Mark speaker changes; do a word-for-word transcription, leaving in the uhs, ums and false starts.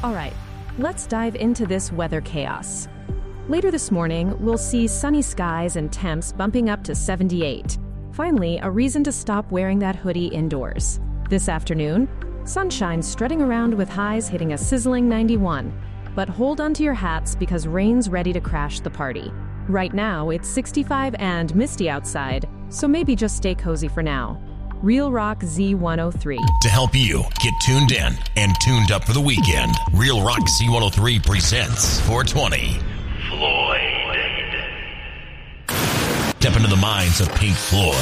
Speaker 1: All right, let's dive into this weather chaos. Later this morning, we'll see sunny skies and temps bumping up to seventy-eight. Finally, a reason to stop wearing that hoodie indoors. This afternoon, sunshine strutting around with highs hitting a sizzling ninety-one. But hold onto your hats because rain's ready to crash the party. Right now, it's sixty-five and misty outside, so maybe just stay cozy for now. Real Rock Z one oh three.
Speaker 2: To help you get tuned in and tuned up for the weekend, Real Rock Z one oh three presents four twenty. Floyd. Step into the minds of Pink Floyd.